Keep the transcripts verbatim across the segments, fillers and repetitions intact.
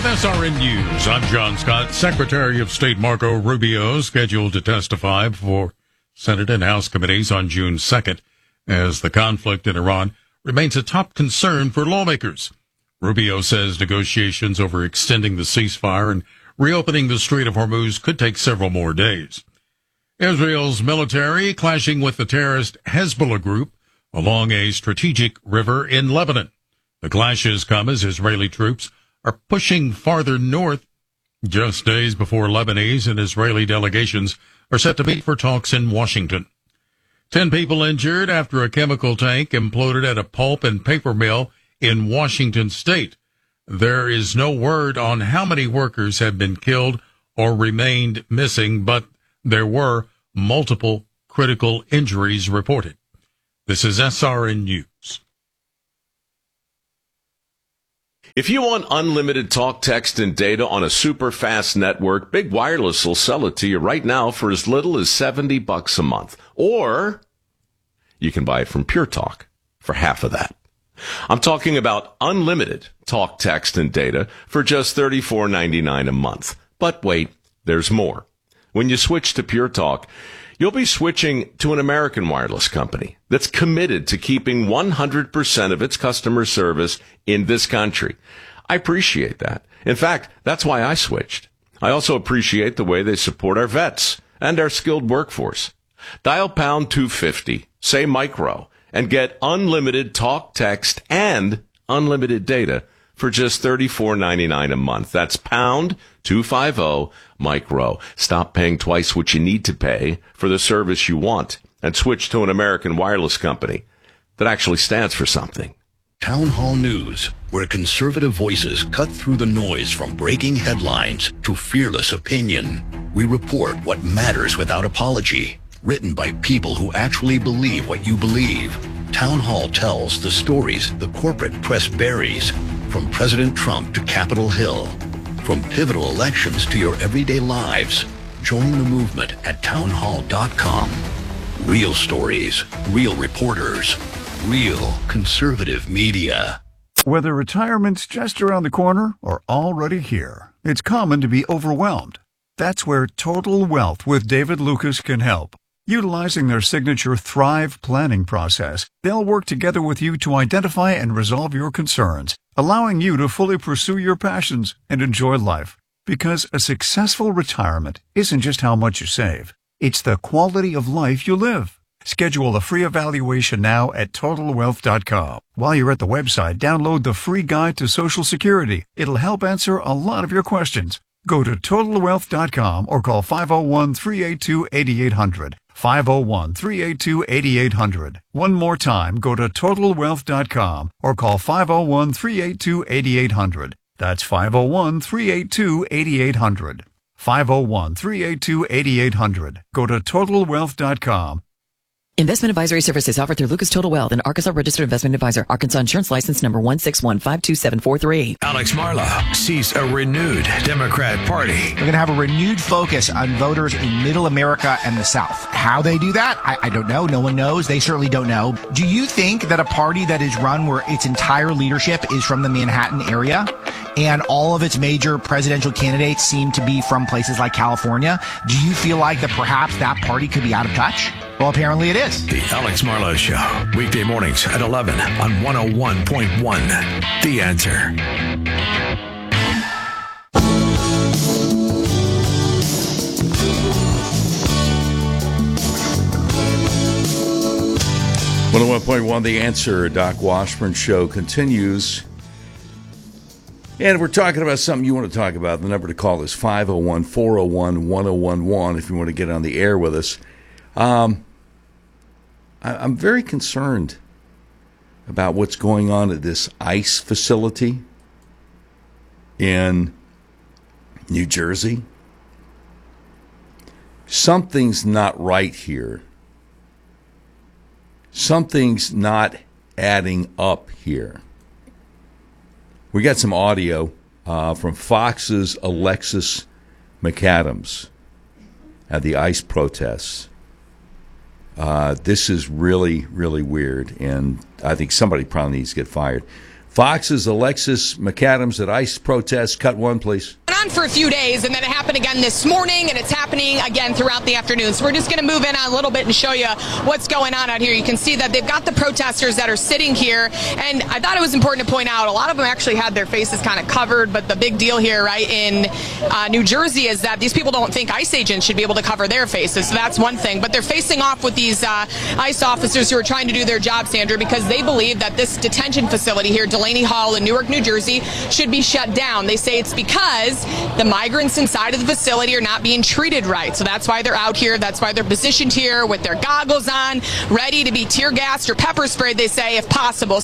S R N News, I'm John Scott. Secretary of State Marco Rubio scheduled to testify before Senate and House committees on June second as the conflict in Iran remains a top concern for lawmakers. Rubio says negotiations over extending the ceasefire and reopening the Strait of Hormuz could take several more days. Israel's military clashing with the terrorist Hezbollah group along a strategic river in Lebanon. The clashes come as Israeli troops are pushing farther north just days before Lebanese and Israeli delegations are set to meet for talks in Washington. Ten people injured after a chemical tank imploded at a pulp and paper mill in Washington state. There is no word on how many workers have been killed or remained missing, but there were multiple critical injuries reported. This is S R N News. If you want unlimited talk, text, and data on a super fast network, Big Wireless will sell it to you right now for as little as seventy bucks a month. Or you can buy it from Pure Talk for half of that. I'm talking about unlimited talk, text, and data for just thirty-four ninety-nine a month. But wait, there's more. When you switch to Pure Talk, you'll be switching to an American wireless company that's committed to keeping one hundred percent of its customer service in this country. I appreciate that. In fact, that's why I switched. I also appreciate the way they support our vets and our skilled workforce. Dial pound two fifty, say micro, and get unlimited talk, text, and unlimited data for just thirty-four ninety-nine a month. That's pound two fifty micro. Stop paying twice what you need to pay for the service you want and switch to an American wireless company that actually stands for something. Town Hall News, where conservative voices cut through the noise from breaking headlines to fearless opinion. We report what matters without apology. Written by people who actually believe what you believe. Town Hall tells the stories the corporate press buries, from President Trump to Capitol Hill, from pivotal elections to your everyday lives. Join the movement at town hall dot com. Real stories, real reporters, real conservative media. Whether retirement's just around the corner or already here, it's common to be overwhelmed. That's where Total Wealth with David Lucas can help. Utilizing their signature Thrive planning process, they'll work together with you to identify and resolve your concerns, allowing you to fully pursue your passions and enjoy life. Because a successful retirement isn't just how much you save, it's the quality of life you live. Schedule a free evaluation now at total wealth dot com. While you're at the website, download the free guide to Social Security. It'll help answer a lot of your questions. Go to total wealth dot com or call five oh one, three eight two, eight eight hundred. five oh one, three eight two, eight eight hundred. One more time, go to total wealth dot com or call five oh one, three eight two, eight eight hundred. That's five oh one, three eight two, eight eight hundred. five oh one, three eight two, eight eight hundred. Go to total wealth dot com. Investment advisory services offered through Lucas Total Wealth, an Arkansas registered investment advisor. Arkansas insurance license number one six one five two seven four three. Alex Marla sees a renewed Democrat Party. We're going to have a renewed focus on voters in Middle America and the South. How they do that, I, I don't know. No one knows. They certainly don't know. Do you think that a party that is run where its entire leadership is from the Manhattan area and all of its major presidential candidates seem to be from places like California, do you feel like that perhaps that party could be out of touch? Well, apparently it is. The Alex Marlowe Show, weekday mornings at eleven on one oh one point one. The Answer. one oh one point one, The Answer. Doc Washburn Show continues. And we're talking about something you want to talk about. The number to call is five oh one, four oh one, one oh one one if you want to get on the air with us. Um, I, I'm very concerned about what's going on at this ICE facility in New Jersey. Something's not right here. Something's not adding up here. We got some audio uh, from Fox's Alexis McAdams at the ICE protests. Uh, this is really, really weird, and I think somebody probably needs to get fired. Fox's Alexis McAdams at ICE protest. Cut one, please. On for a few days, and then it happened again this morning, and it's happening again throughout the afternoon. So we're just going to move in on a little bit and show you what's going on out here. You can see that they've got the protesters that are sitting here, and I thought it was important to point out a lot of them actually had their faces kind of covered, but the big deal here, right, in uh, New Jersey is that these people don't think ICE agents should be able to cover their faces, so that's one thing. But they're facing off with these uh, ICE officers who are trying to do their job, Sandra, because they believe that this detention facility here, Delaney Hall in Newark, New Jersey, should be shut down. They say it's because the migrants inside of the facility are not being treated right. So that's why they're out here. That's why they're positioned here with their goggles on, ready to be tear gassed or pepper sprayed, they say, if possible.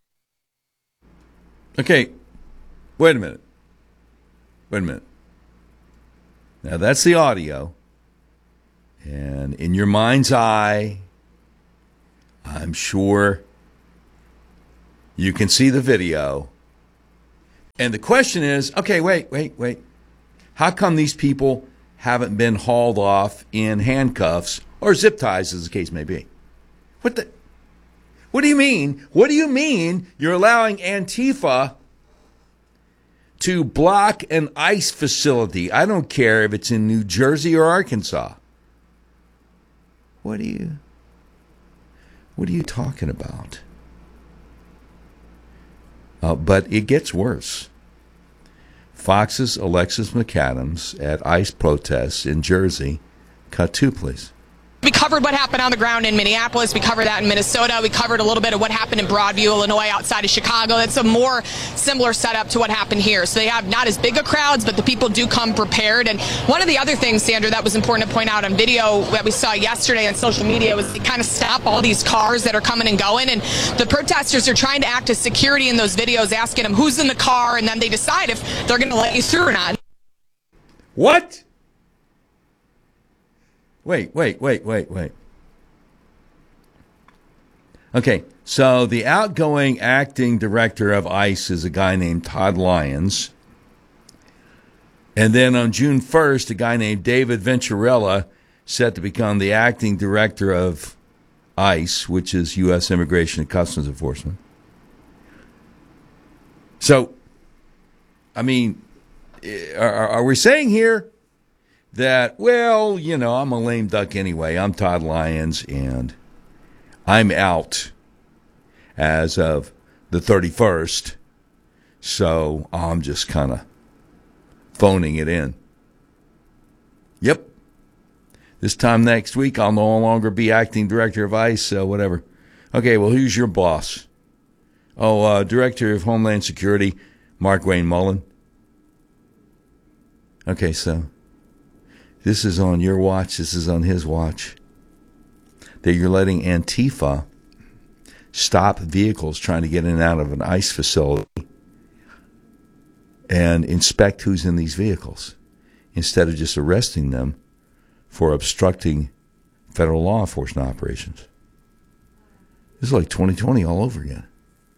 Okay, wait a minute. Wait a minute. Now, that's the audio. And in your mind's eye, I'm sure you can see the video. And the question is, okay, wait, wait, wait. How come these people haven't been hauled off in handcuffs or zip ties, as the case may be? What the? What do you mean? What do you mean you're allowing Antifa to block an ICE facility? I don't care if it's in New Jersey or Arkansas. What are you, what are you talking about? Uh, but it gets worse. Fox's Alexis McAdams at ICE protests in Jersey. Cut two, please. We covered what happened on the ground in Minneapolis. We covered that in Minnesota. We covered a little bit of what happened in Broadview, Illinois, outside of Chicago. It's a more similar setup to what happened here. So they have not as big a crowds, but the people do come prepared. And one of the other things, Sandra, that was important to point out on video that we saw yesterday on social media was they kind of stop all these cars that are coming and going. And the protesters are trying to act as security in those videos, asking them who's in the car, and then they decide if they're going to let you through or not. What? Wait, wait, wait, wait, wait. Okay, so the outgoing acting director of ICE is a guy named Todd Lyons. And then on June first, a guy named David Venturella set to become the acting director of ICE, which is U S Immigration and Customs Enforcement. So, I mean, are, are we saying here that, well, you know, I'm a lame duck anyway. I'm Todd Lyons, and I'm out as of the thirty-first, so I'm just kind of phoning it in. Yep. This time next week, I'll no longer be acting director of ICE, so whatever. Okay, well, who's your boss? Oh, uh, Director of Homeland Security, Mark Wayne Mullen. Okay, so this is on your watch. This is on his watch. That you're letting Antifa stop vehicles trying to get in and out of an ICE facility and inspect who's in these vehicles instead of just arresting them for obstructing federal law enforcement operations. This is like twenty twenty all over again.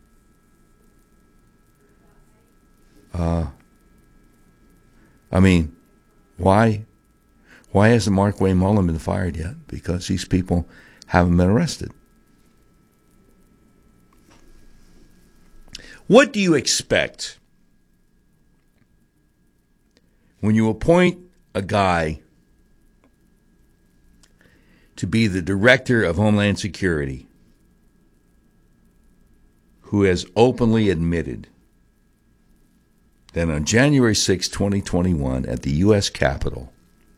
Uh, I mean, why? Why hasn't Mark Wayne Mullen been fired yet? Because these people haven't been arrested. What do you expect when you appoint a guy to be the director of Homeland Security who has openly admitted that on January sixth, twenty twenty-one, at the U S Capitol,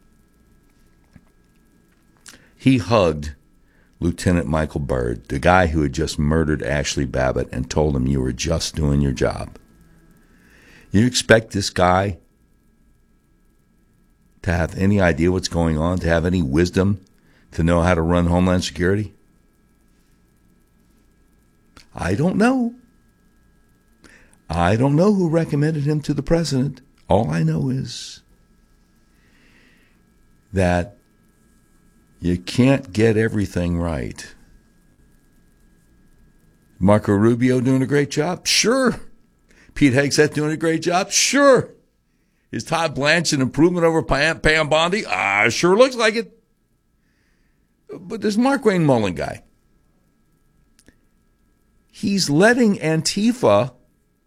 he hugged Lieutenant Michael Byrd, the guy who had just murdered Ashley Babbitt, and told him you were just doing your job. You expect this guy to have any idea what's going on, to have any wisdom, to know how to run Homeland Security? I don't know. I don't know who recommended him to the president. All I know is that you can't get everything right. Marco Rubio doing a great job? Sure. Pete Hegseth doing a great job? Sure. Is Todd Blanche an improvement over Pam, Pam Bondi? Ah, sure looks like it. But this Mark Wayne Mullen guy, he's letting Antifa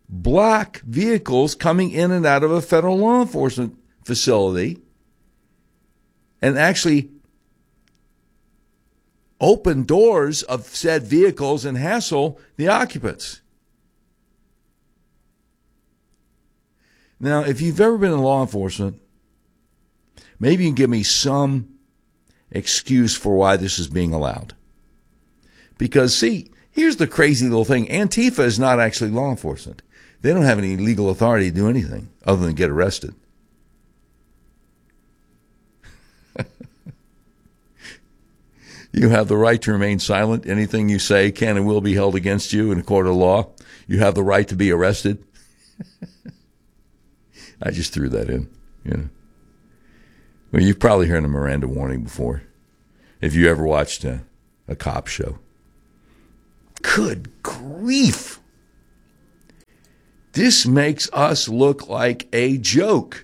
block vehicles coming in and out of a federal law enforcement facility and actually open doors of said vehicles and hassle the occupants. Now, if you've ever been in law enforcement, maybe you can give me some excuse for why this is being allowed. Because, see, here's the crazy little thing. Antifa is not actually law enforcement. They don't have any legal authority to do anything other than get arrested. You have the right to remain silent. Anything you say can and will be held against you in a court of law. You have the right to be arrested. I just threw that in, you know. Well, you've probably heard a Miranda warning before, if you ever watched a, a cop show. Good grief. This makes us look like a joke.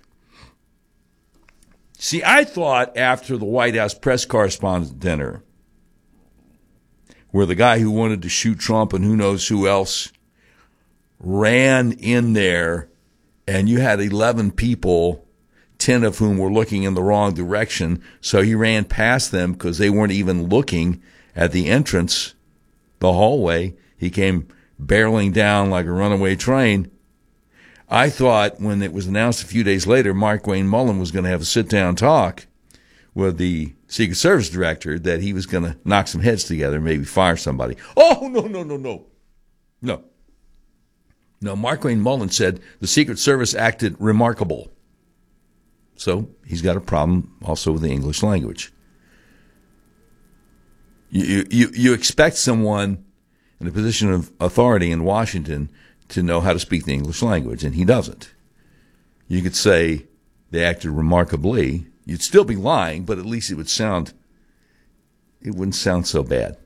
See, I thought after the White House press correspondence dinner, where the guy who wanted to shoot Trump and who knows who else ran in there, and you had eleven people, ten of whom were looking in the wrong direction, so he ran past them because they weren't even looking at the entrance, the hallway. He came barreling down like a runaway train. I thought when it was announced a few days later Markwayne Mullin was going to have a sit-down talk with the Secret Service director that he was going to knock some heads together and maybe fire somebody. Oh, no, no, no, no. No. No, Markwayne Mullin said the Secret Service acted remarkable. So he's got a problem also with the English language. You, you, you expect someone in a position of authority in Washington to know how to speak the English language, and he doesn't. You could say they acted remarkably. You'd still be lying, but at least it would sound, it wouldn't sound so bad.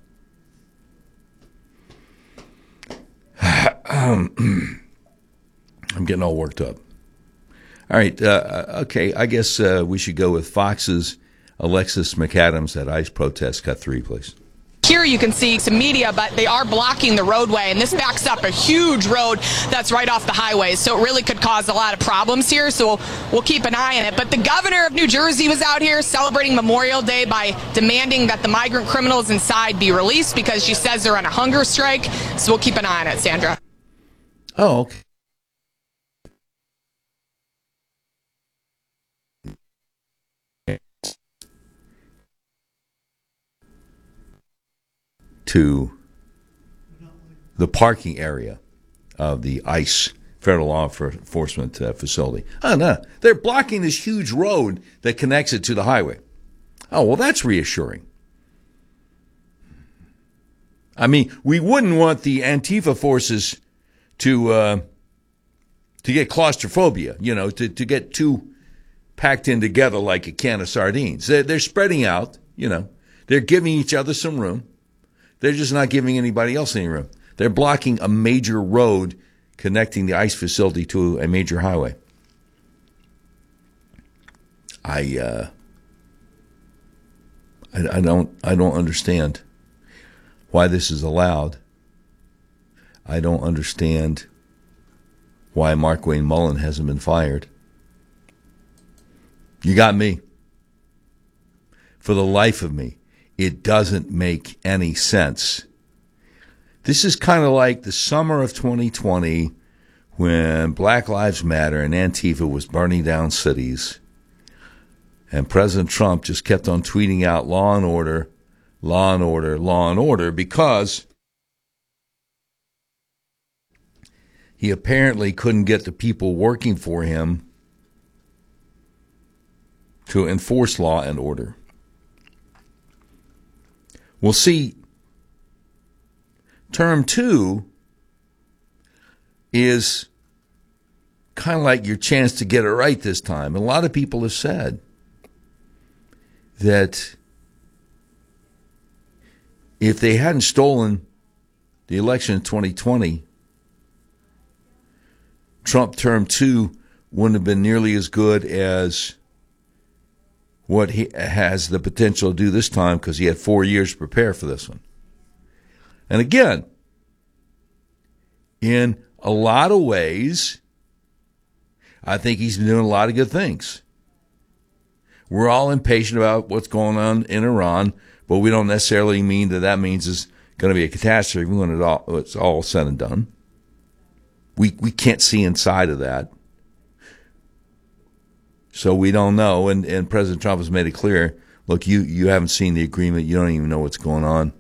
I'm getting all worked up. All right, uh, okay, I guess uh, we should go with Fox's Alexis McAdams at ICE protest. Cut three, please. Here you can see some media, but they are blocking the roadway, and this backs up a huge road that's right off the highway, so it really could cause a lot of problems here, so we'll, we'll keep an eye on it. But the governor of New Jersey was out here celebrating Memorial Day by demanding that the migrant criminals inside be released because she says they're on a hunger strike, so we'll keep an eye on it, Sandra. Oh, okay. To the parking area of the ICE federal law enforcement uh, facility. Oh, no. They're blocking this huge road that connects it to the highway. Oh, well, that's reassuring. I mean, we wouldn't want the Antifa forces to uh, to get claustrophobia, you know, to, to get too packed in together like a can of sardines. They're, they're spreading out, you know. They're giving each other some room. They're just not giving anybody else any room. They're blocking a major road connecting the ICE facility to a major highway. I, uh, I, I don't, I don't understand why this is allowed. I don't understand why Markwayne Mullin hasn't been fired. You got me. For the life of me, it doesn't make any sense. This is kind of like the summer of twenty twenty when Black Lives Matter and Antifa was burning down cities. And President Trump just kept on tweeting out law and order, law and order, law and order, because he apparently couldn't get the people working for him to enforce law and order. Well, see, term two is kind of like your chance to get it right this time. A lot of people have said that if they hadn't stolen the election in twenty twenty, Trump term two wouldn't have been nearly as good as what he has the potential to do this time because he had four years to prepare for this one. And again, in a lot of ways, I think he's doing a lot of good things. We're all impatient about what's going on in Iran, but we don't necessarily mean that that means it's going to be a catastrophe when it all, it's all said and done. We we can't see inside of that. So we don't know, and, and President Trump has made it clear, look, you, you haven't seen the agreement, you don't even know what's going on.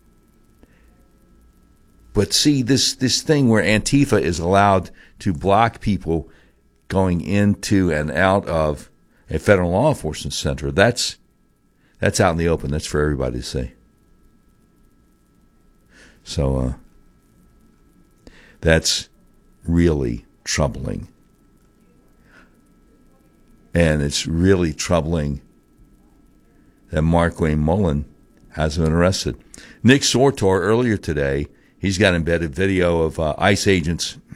But see, this, this thing where Antifa is allowed to block people going into and out of a federal law enforcement center, that's that's out in the open. That's for everybody to see. So uh, that's really troubling. And it's really troubling that Markwayne Mullin hasn't been arrested. Nick Sortor, earlier today, he's got embedded video of uh, ICE agents